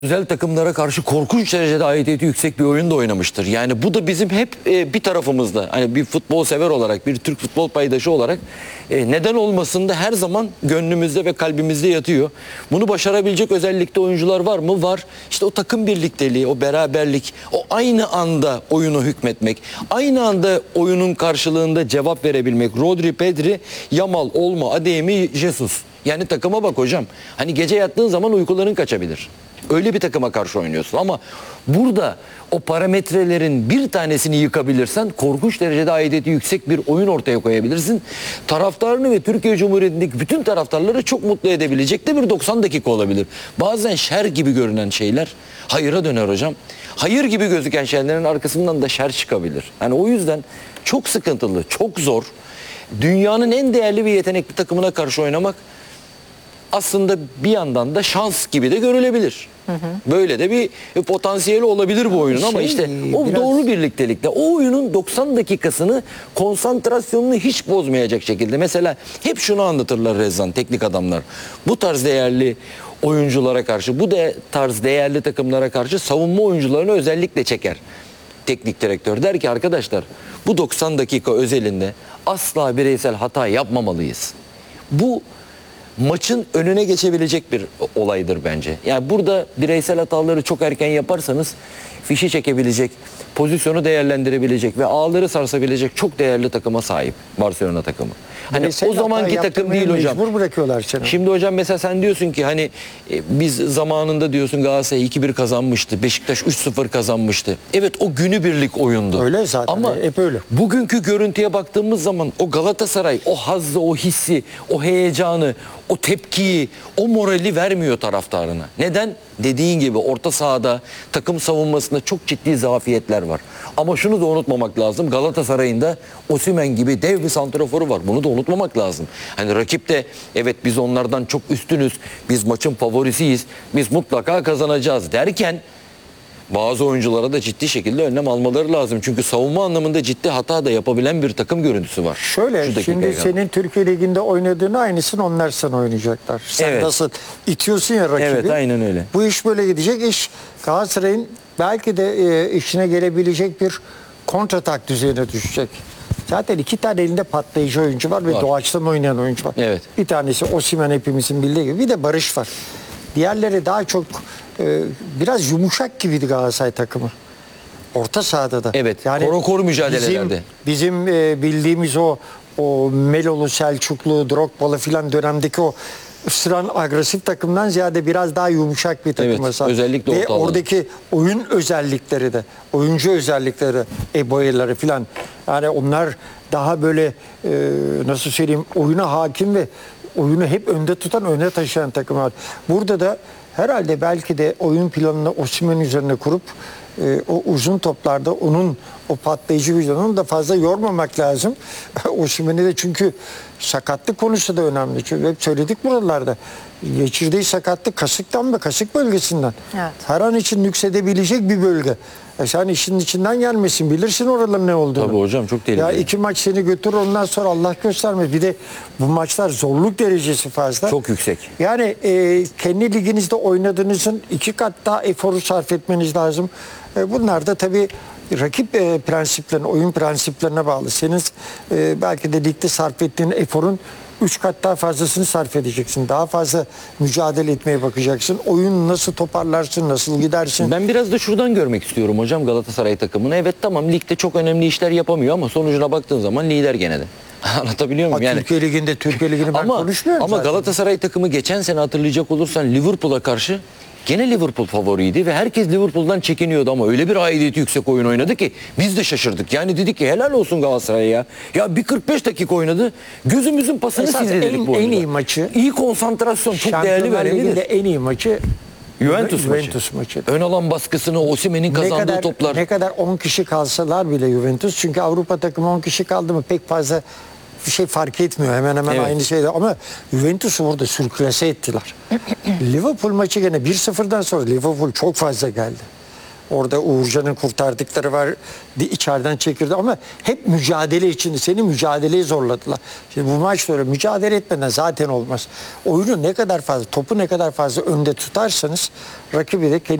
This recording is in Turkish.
Özel takımlara karşı korkunç derecede aidiyeti yüksek bir oyun da oynamıştır. Yani bu da bizim hep bir tarafımızda. Hani bir futbol sever olarak, bir Türk futbol paydaşı olarak neden olmasın da her zaman gönlümüzde ve kalbimizde yatıyor. Bunu başarabilecek özellikle oyuncular var mı? Var. İşte o takım birlikteliği, o beraberlik, o aynı anda oyunu hükmetmek, aynı anda oyunun karşılığında cevap verebilmek. Rodri, Pedri, Yamal, Olmo, Adeyemi, Jesus. Yani takıma bak hocam. Hani gece yattığın zaman uykuların kaçabilir. Öyle bir takıma karşı oynuyorsun ama burada o parametrelerin bir tanesini yıkabilirsen korkunç derecede aidiyeti yüksek bir oyun ortaya koyabilirsin. Taraftarını ve Türkiye Cumhuriyeti'ndeki bütün taraftarları çok mutlu edebilecek de bir 90 dakika olabilir. Bazen şer gibi görünen şeyler hayıra döner hocam. Hayır gibi gözüken şeylerin arkasından da şer çıkabilir. Yani o yüzden çok sıkıntılı, çok zor. Dünyanın en değerli ve yetenekli takımına karşı oynamak aslında bir yandan da şans gibi de görülebilir. Böyle de bir potansiyeli olabilir bu oyunun ama işte o biraz doğru birliktelikle o oyunun 90 dakikasını, konsantrasyonunu hiç bozmayacak şekilde. Mesela hep şunu anlatırlar Rezan, teknik adamlar. Bu tarz değerli oyunculara karşı, tarz değerli takımlara karşı savunma oyuncularını özellikle çeker. Teknik direktör der ki arkadaşlar bu 90 dakika özelinde asla bireysel hata yapmamalıyız. Bu maçın önüne geçebilecek bir olaydır bence. Yani burada bireysel hataları çok erken yaparsanız fişi çekebilecek, pozisyonu değerlendirebilecek ve ağları sarsabilecek çok değerli takıma sahip Barcelona takımı. Hani o zamanki takım değil hocam. Mecbur bırakıyorlar seni. Şimdi hocam mesela sen diyorsun ki hani biz zamanında diyorsun Galatasaray 2-1 kazanmıştı. Beşiktaş 3-0 kazanmıştı. Evet o günübirlik oyundu. Öyle zaten. Ama hep öyle. Bugünkü görüntüye baktığımız zaman o Galatasaray o hazzı, o hissi, o heyecanı, o tepkiyi, o morali vermiyor taraftarına. Neden? Dediğin gibi orta sahada, takım savunmasında çok ciddi zafiyetler var. Ama şunu da unutmamak lazım. Galatasaray'ın da Osimhen gibi dev bir santraforu var. Bunu da unutmamak lazım. Hani rakip de evet biz onlardan çok üstünüz. Biz maçın favorisiyiz. Biz mutlaka kazanacağız derken bazı oyunculara da ciddi şekilde önlem almaları lazım. Çünkü savunma anlamında ciddi hata da yapabilen bir takım görüntüsü var. Şöyle şimdi senin Türkiye Ligi'nde oynadığını aynısını onlar sana oynayacaklar. Sen evet. Nasıl itiyorsun ya rakibi. Evet aynen öyle. Bu iş böyle gidecek. İş Galatasaray'ın belki de işine gelebilecek bir kontratak düzeyine düşecek. Zaten iki tane elinde patlayıcı oyuncu var ve doğaçlama oynayan oyuncu var. Evet. Bir tanesi Osimhen hepimizin bildiği gibi. Bir de Barış var. Diğerleri daha çok biraz yumuşak gibiydi Galatasaray takımı. Orta sahada da. Evet. Yani koru mücadelelerde. Bizim bildiğimiz o Melolu, Selçuklu, Drogba'lı filan dönemdeki o ısıran agresif takımdan ziyade biraz daha yumuşak bir takım. Evet, özellikle ve oradaki oyun özellikleri de, oyuncu özellikleri, boyaları filan. Yani onlar daha böyle nasıl söyleyeyim oyuna hakim ve oyunu hep önde tutan, öne taşıyan takımlar. Burada da herhalde belki de oyun planını Osimhen üzerine kurup o uzun toplarda onun o patlayıcı vicdanını da fazla yormamak lazım. Osimhen'i de çünkü sakatlık konusu da önemli. Çünkü hep söyledik buralarda. Geçirdiği sakatlık kasıktan ve kasık bölgesinden. Evet. Her an için nüksedebilecek bir bölge. Sen işin içinden gelmesin. Bilirsin oraların ne olduğunu. Tabii hocam çok tehlikeli. Ya 2 maç seni götür ondan sonra Allah göstermez. Bir de bu maçlar zorluk derecesi fazla. Çok yüksek. Yani kendi liginizde oynadığınızın 2 kat daha eforu sarf etmeniz lazım. Bunlar da tabii rakip prensiplerine, oyun prensiplerine bağlı. Senin belki de ligde sarf ettiğin eforun 3 kat daha fazlasını sarf edeceksin. Daha fazla mücadele etmeye bakacaksın. Oyun nasıl toparlarsın, nasıl gidersin? Ben biraz da şuradan görmek istiyorum hocam Galatasaray takımını. Evet tamam ligde çok önemli işler yapamıyor ama sonucuna baktığın zaman lider gene de. Anlatabiliyor muyum? Yani Türkiye Ligi'ni ben konuşmuyorum ama zaten. Galatasaray takımı geçen sene hatırlayacak olursan Liverpool'a karşı gene Liverpool favoriydi ve herkes Liverpool'dan çekiniyordu ama öyle bir aidiyeti yüksek oyun oynadı ki biz de şaşırdık. Yani dedik ki helal olsun Galatasaray'a ya. Ya bir 45 dakika oynadı. Gözümüzün pasını sildi dedik bu oyunda. En iyi maçı. İyi konsantrasyon, çok değerli verebilir. En iyi maçı Juventus maçı. Ön alan baskısını, Osimhen'in kazandığı toplar. Ne kadar 10 kişi kalsalar bile Juventus. Çünkü Avrupa takımı 10 kişi kaldı mı pek fazla bir şey fark etmiyor. Hemen aynı şeyde. Ama Juventus'u burada sürklase ettiler. Liverpool maçı gene 1-0'dan sonra Liverpool çok fazla geldi. Orada Uğurcan'ın kurtardıkları var. İçeriden çekirdi ama hep mücadele içinde. Seni mücadeleye zorladılar. Şimdi bu maç öyle mücadele etmeden zaten olmaz. Oyunu ne kadar fazla, topu ne kadar fazla önde tutarsanız rakibi de